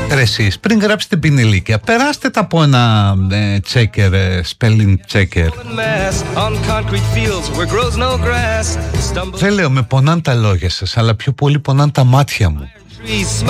Εσείς πριν γράψετε πινελίκια, περάστε τα από ένα checker, spelling checker. Δεν λέω με πονάν τα λόγια σας, αλλά πιο πολύ πονάν τα μάτια μου.